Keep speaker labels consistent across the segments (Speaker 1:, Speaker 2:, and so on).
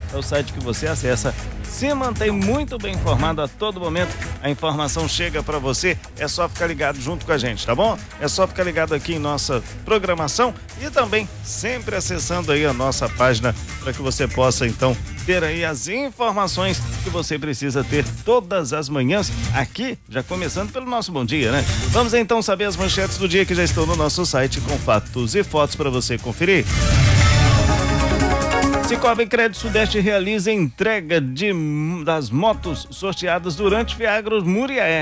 Speaker 1: é o site que você acessa. Se mantém muito bem informado a todo momento, a informação chega para você, é só ficar ligado junto com a gente, tá bom? É só ficar ligado aqui em nossa programação e também sempre acessando aí a nossa página para que você possa então ter aí as informações que você precisa ter todas as manhãs aqui, já começando pelo nosso Bom Dia, né? Vamos então saber as manchetes do dia que já estão no nosso site com fatos e fotos para você conferir. Cicobi Crédito Sudeste realiza entrega das motos sorteadas durante Fiagros Muriaé.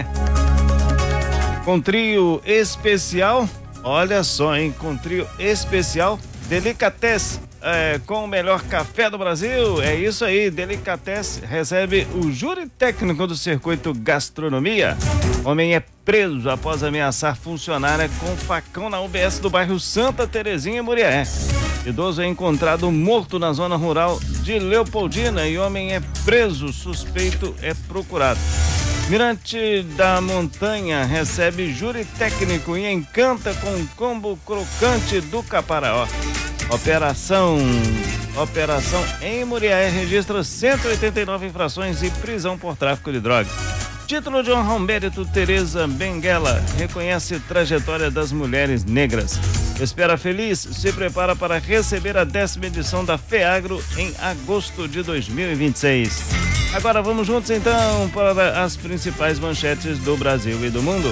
Speaker 1: Com trio especial, olha só, hein? Com trio especial, Delicatesse, com o melhor café do Brasil. É isso aí, Delicatesse recebe o júri técnico do circuito gastronomia. Homem é preso após ameaçar funcionária com facão na UBS do bairro Santa Terezinha, Muriaé. Idoso é encontrado morto na zona rural de Leopoldina e homem é preso, suspeito é procurado. Mirante da Montanha recebe júri técnico e encanta com combo crocante do Caparaó. Operação em Muriaé registra 189 infrações e prisão por tráfico de drogas. Título de honra ao mérito Tereza Benguela reconhece trajetória das mulheres negras. Espera Feliz se prepara para receber a 10ª edição da FEAGRO em agosto de 2026. Agora vamos juntos então para as principais manchetes do Brasil e do mundo.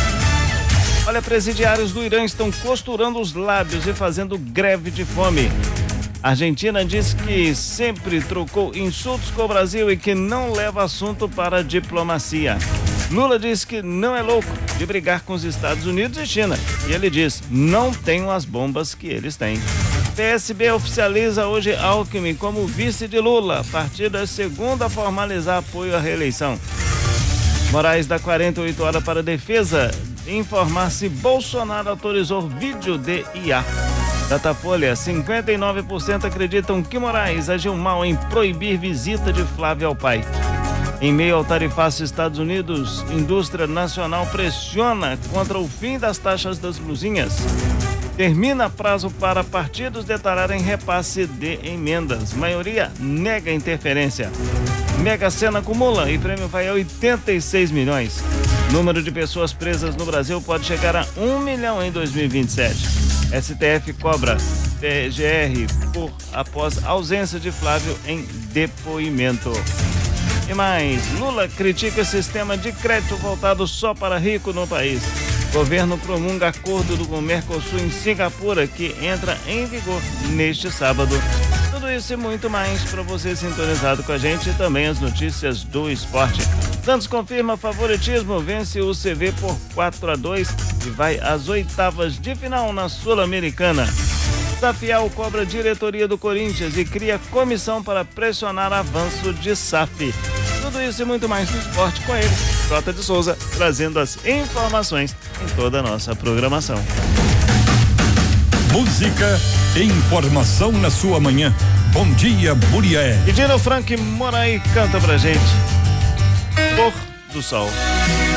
Speaker 1: Olha, presidiários do Irã estão costurando os lábios e fazendo greve de fome. A Argentina diz que sempre trocou insultos com o Brasil e que não leva assunto para a diplomacia. Lula diz que não é louco de brigar com os Estados Unidos e China. E ele diz, não tenho as bombas que eles têm. PSB oficializa hoje Alckmin como vice de Lula. Partido é segundo a formalizar apoio à reeleição. Moraes dá 48 horas para a defesa informar se Bolsonaro autorizou vídeo de IA. Datafolha, 59% acreditam que Moraes agiu mal em proibir visita de Flávio ao pai. Em meio ao tarifaço Estados Unidos, indústria nacional pressiona contra o fim das taxas das blusinhas. Termina prazo para partidos detalharem repasse de emendas. Maioria nega interferência. Mega Sena acumula e prêmio vai a 86 milhões. Número de pessoas presas no Brasil pode chegar a 1 milhão em 2027. STF cobra PGR após ausência de Flávio em depoimento. E mais, Lula critica sistema de crédito voltado só para rico no país. Governo promulga acordo com o Mercosul em Singapura que entra em vigor neste sábado. Tudo isso e muito mais para você sintonizado com a gente e também as notícias do esporte. Santos confirma favoritismo, vence o CV por 4-2 e vai às oitavas de final na Sul-Americana. Safiel cobra diretoria do Corinthians e cria comissão para pressionar avanço de SAF. Tudo isso e muito mais no esporte com ele, Jota de Souza, trazendo as informações em toda a nossa programação.
Speaker 2: Música e informação na sua manhã. Bom dia, Muriaé.
Speaker 1: E Dino Frank Moraes canta pra gente Pôr do Sol.